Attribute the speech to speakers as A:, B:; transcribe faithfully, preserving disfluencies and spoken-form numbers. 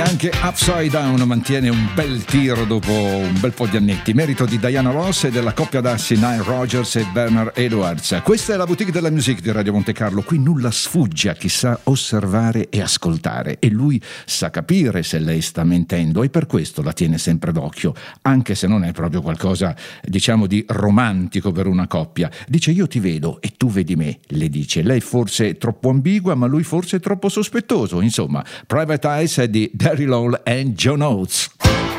A: Anche Upside Down mantiene un bel tiro dopo un bel po' di annetti, merito di Diana Ross e della coppia d'assi Nile Rodgers e Werner Edwards. Questa è la boutique della music di Radio Monte Carlo. Qui nulla sfugge a chi sa osservare e ascoltare, e lui sa capire se lei sta mentendo, e per questo la tiene sempre d'occhio, anche se non è proprio qualcosa, diciamo, di romantico per una coppia. Dice: io ti vedo e tu vedi me, le dice. Lei forse è troppo ambigua, ma lui forse è troppo sospettoso. Insomma, Private Eyes è di Daryl Hall and John Oates.